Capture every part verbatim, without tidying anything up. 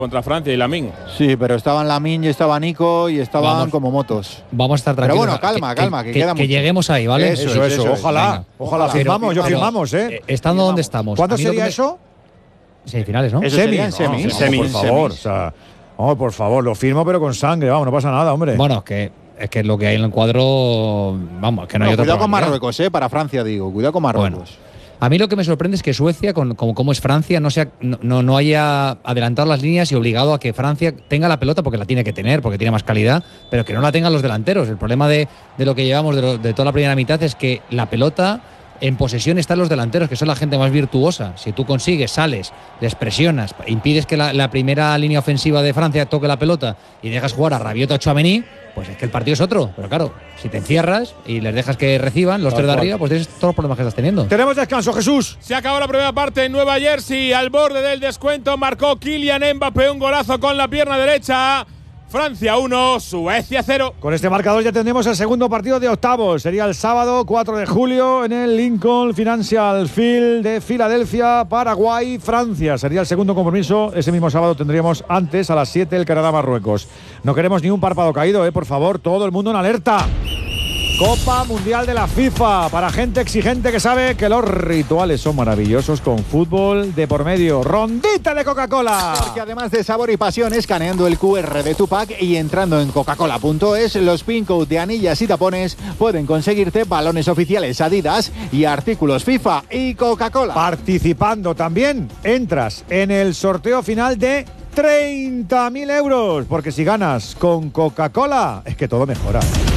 Contra Francia y Lamine. Sí, pero estaban Lamine y estaba Nico y estaban vamos, como motos. Vamos a estar tranquilos. Pero bueno, calma, que, calma, que, que, queda que mucho. lleguemos ahí, ¿vale? Eso, eso, eso, eso ojalá. Venga. Ojalá, firmamos, yo firmamos, ¿eh? eh estando donde estamos. ¿Cuándo sería me... eso? Semifinales, ¿no? Eso sería en semis. No, semi, por favor, o sea, oh, por favor, lo firmo pero con sangre, vamos, no pasa nada, hombre. Bueno, es que es que lo que hay en el cuadro, vamos, que no, no hay otra. Cuidado con Marruecos, eh, para Francia digo, cuidado con Marruecos. Bueno. A mí lo que me sorprende es que Suecia, como, como es Francia, no, sea, no, no haya adelantado las líneas y obligado a que Francia tenga la pelota, porque la tiene que tener, porque tiene más calidad, pero que no la tengan los delanteros. El problema de, de lo que llevamos de, lo, de toda la primera mitad es que la pelota en posesión están los delanteros, que son la gente más virtuosa. Si tú consigues, sales, les presionas, impides que la, la primera línea ofensiva de Francia toque la pelota y dejas jugar a Rabiot o Tchouaméni, pues es que el partido es otro. Pero claro, si te encierras y les dejas que reciban los tres de arriba, pues tienes todos los problemas que estás teniendo. Tenemos descanso, Jesús. Se acabó la primera parte en Nueva Jersey. Al borde del descuento marcó Kylian Mbappé un golazo con la pierna derecha. Francia uno, Suecia cero. Con este marcador ya tendremos el segundo partido de octavos. Sería el sábado cuatro de julio en el Lincoln Financial Field de Filadelfia, Paraguay, Francia. Sería el segundo compromiso. Ese mismo sábado tendríamos antes a las siete el Canadá-Marruecos. No queremos ni un párpado caído, eh, por favor. Todo el mundo en alerta. Copa Mundial de la FIFA, para gente exigente que sabe que los rituales son maravillosos con fútbol de por medio. Rondita de Coca-Cola. Porque además de sabor y pasión, escaneando el cu erre de tu pack y entrando en coca cola punto es, los pin code de anillas y tapones pueden conseguirte balones oficiales Adidas y artículos FIFA y Coca-Cola. Participando también, entras en el sorteo final de treinta mil euros, porque si ganas con Coca-Cola, es que todo mejora.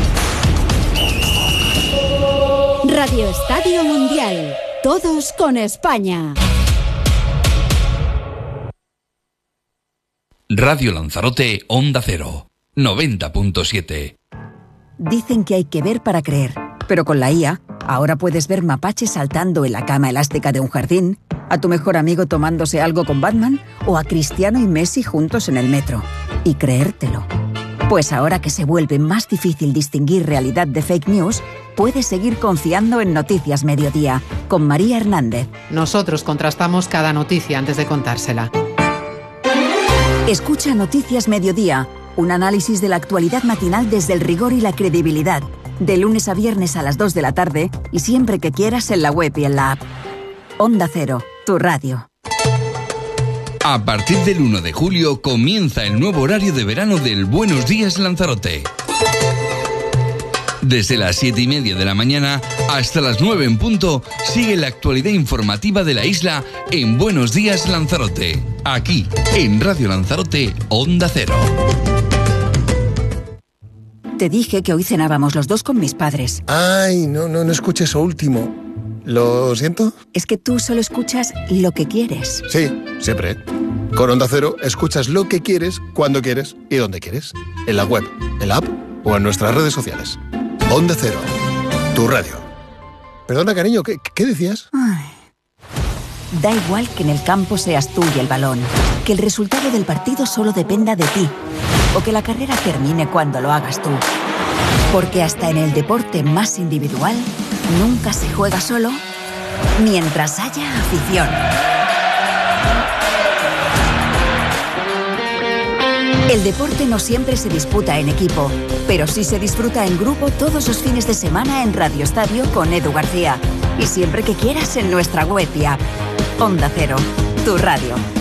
Radio Estadio Mundial. Todos con España. Radio Lanzarote, Onda Cero, noventa punto siete. Dicen que hay que ver para creer, pero con la I A, ahora puedes ver mapaches saltando en la cama elástica de un jardín, a tu mejor amigo tomándose algo con Batman o a Cristiano y Messi juntos en el metro. Y creértelo. Pues ahora que se vuelve más difícil distinguir realidad de fake news, puedes seguir confiando en Noticias Mediodía, con María Hernández. Nosotros contrastamos cada noticia antes de contársela. Escucha Noticias Mediodía, un análisis de la actualidad matinal desde el rigor y la credibilidad, de lunes a viernes a las dos de la tarde y siempre que quieras en la web y en la app. Onda Cero, tu radio. A partir del uno de julio comienza el nuevo horario de verano del Buenos Días Lanzarote. Desde las siete y media de la mañana hasta las nueve en punto, sigue la actualidad informativa de la isla en Buenos Días Lanzarote. Aquí, en Radio Lanzarote, Onda Cero. Te dije que hoy cenábamos los dos con mis padres. Ay, no, no, no escuché eso último. ¿Lo siento? Es que tú solo escuchas lo que quieres. Sí, siempre. Con Onda Cero escuchas lo que quieres, cuando quieres y donde quieres. En la web, en la app o en nuestras redes sociales. Onda Cero, tu radio. Perdona, cariño, ¿qué, qué decías? Ay. Da igual que en el campo seas tú y el balón, que el resultado del partido solo dependa de ti, o que la carrera termine cuando lo hagas tú. Porque hasta en el deporte más individual, nunca se juega solo mientras haya afición. El deporte no siempre se disputa en equipo, pero sí se disfruta en grupo todos los fines de semana en Radio Estadio con Edu García. Y siempre que quieras en nuestra web y app. Onda Cero, tu radio.